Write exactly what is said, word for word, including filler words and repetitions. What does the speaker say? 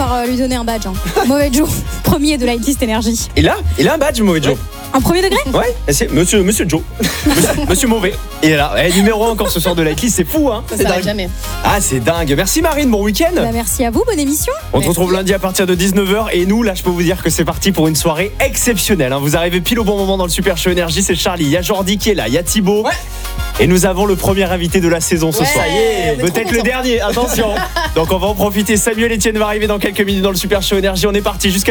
falloir euh, lui donner un badge. Hein. Mauvais Joe, premier de la Hitlist Énergie. Il a, il a un badge, Mauvais Joe. Ouais. Un premier degré ? Ouais, c'est Monsieur, Monsieur Joe. Monsieur, Monsieur Mauvais. Et là, eh, numéro un encore ce soir de la Hitlist, c'est fou, hein. Ça s'arrête jamais. Ah, c'est dingue. Merci Marine, bon week-end. Bah, merci à vous, bonne émission. On Merci. se retrouve lundi à partir de dix-neuf heures. Et nous, là, je peux vous dire que c'est parti pour une soirée exceptionnelle. Hein. Vous arrivez pile au bon moment dans le Super Show Énergie. C'est Charlie, il y a Jordi qui est là, il y a Thibaut. Ouais. Et nous avons le premier invité de la saison ce Ouais, soir. Peut-être le dernier, attention. Donc on va en profiter. Samuel Etienne va arriver dans quelques minutes dans le Super Show Énergie. On est parti jusqu'à